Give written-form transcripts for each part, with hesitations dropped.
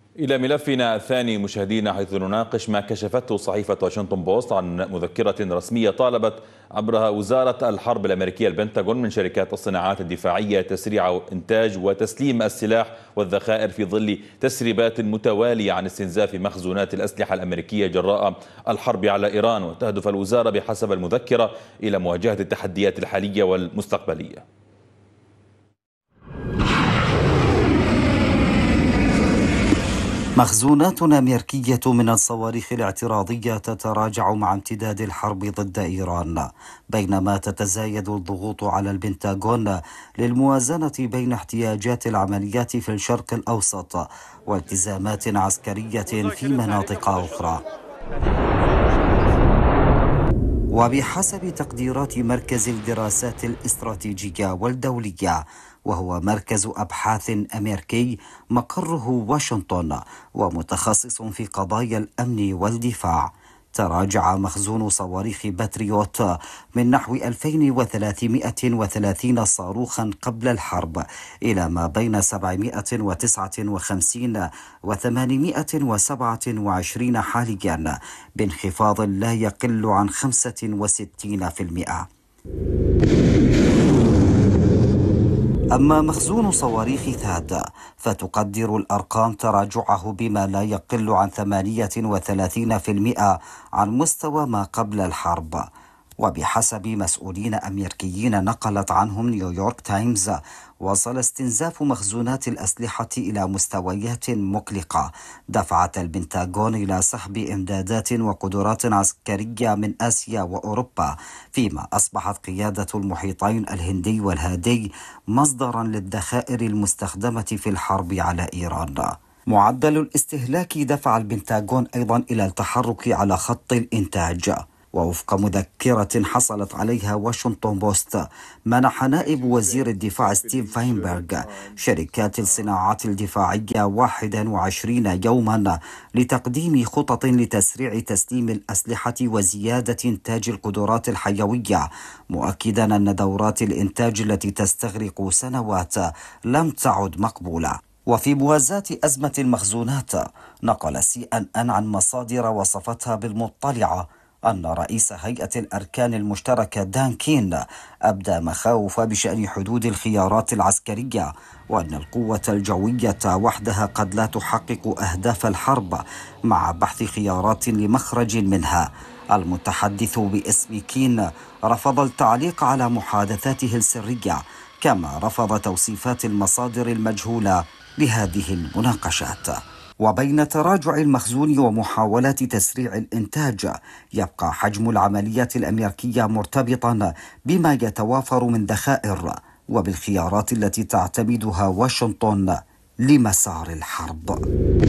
إلى ملفنا الثاني مشاهدينا، حيث نناقش ما كشفته صحيفة واشنطن بوست عن مذكرة رسمية طالبت عبرها وزارة الحرب الأمريكية البنتاغون من شركات الصناعات الدفاعية تسريع إنتاج وتسليم السلاح والذخائر في ظل تسريبات متوالية عن استنزاف مخزونات الأسلحة الأمريكية جراء الحرب على إيران. وتهدف الوزارة بحسب المذكرة إلى مواجهة التحديات الحالية والمستقبلية. مخزونات أمريكية من الصواريخ الاعتراضية تتراجع مع امتداد الحرب ضد إيران، بينما تتزايد الضغوط على البنتاغون للموازنة بين احتياجات العمليات في الشرق الأوسط والتزامات عسكرية في مناطق أخرى. وبحسب تقديرات مركز الدراسات الاستراتيجية والدولية، وهو مركز أبحاث أمريكي مقره واشنطن ومتخصص في قضايا الأمن والدفاع، تراجع مخزون صواريخ باتريوت من نحو 2330 صاروخا قبل الحرب إلى ما بين 759 و 827 حاليا، بانخفاض لا يقل عن 65%. أما مخزون صواريخ ثاد فتقدر الأرقام تراجعه بما لا يقل عن 38% عن مستوى ما قبل الحرب. وبحسب مسؤولين أمريكيين نقلت عنهم نيويورك تايمز، وصل استنزاف مخزونات الأسلحة إلى مستويات مقلقة دفعت البنتاغون إلى سحب إمدادات وقدرات عسكرية من آسيا وأوروبا، فيما أصبحت قيادة المحيطين الهندي والهادي مصدرا للذخائر المستخدمة في الحرب على إيران. معدل الاستهلاك دفع البنتاغون أيضا إلى التحرك على خط الإنتاج، ووفق مذكرة حصلت عليها واشنطن بوست، منح نائب وزير الدفاع ستيف فاينبرغ شركات الصناعات الدفاعية 21 يوما لتقديم خطط لتسريع تسليم الأسلحة وزيادة إنتاج القدرات الحيوية، مؤكدا أن دورات الإنتاج التي تستغرق سنوات لم تعد مقبولة. وفي موازاة أزمة المخزونات، نقل CNN عن مصادر وصفتها بالمطلعة أن رئيس هيئة الأركان المشتركة دان كين أبدى مخاوف بشأن حدود الخيارات العسكرية، وأن القوة الجوية وحدها قد لا تحقق أهداف الحرب مع بحث خيارات لمخرج منها. المتحدث باسم كين رفض التعليق على محادثاته السرية، كما رفض توصيفات المصادر المجهولة لهذه المناقشات. وبين تراجع المخزون ومحاولات تسريع الإنتاج، يبقى حجم العمليات الأمريكية مرتبطا بما يتوافر من ذخائر وبالخيارات التي تعتمدها واشنطن لمسار الحرب.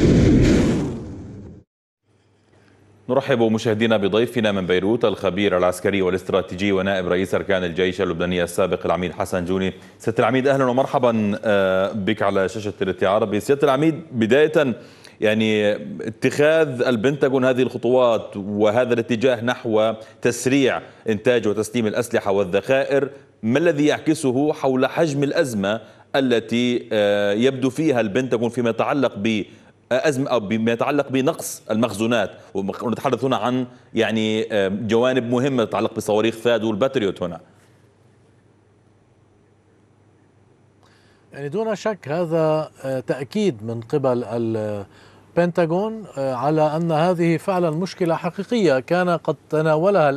نرحب مشاهدينا بضيفنا من بيروت الخبير العسكري والاستراتيجي ونائب رئيس أركان الجيش اللبناني السابق العميد حسن جوني. سيادة العميد، أهلا ومرحبا بك على شاشة تريتي عربي. سيادة العميد، بداية يعني اتخاذ البنتاغون هذه الخطوات وهذا الاتجاه نحو تسريع إنتاج وتسليم الأسلحة والذخائر، ما الذي يعكسه حول حجم الأزمة التي يبدو فيها البنتاغون فيما يتعلق أزمة أو بما يتعلق بنقص المخزونات؟ ونتحدث هنا عن يعني جوانب مهمة تتعلق بصواريخ ثاد والباتريوت هنا. يعني دون شك هذا تأكيد من قبل البنتاغون على أن هذه فعلا مشكلة حقيقية كان قد تناولها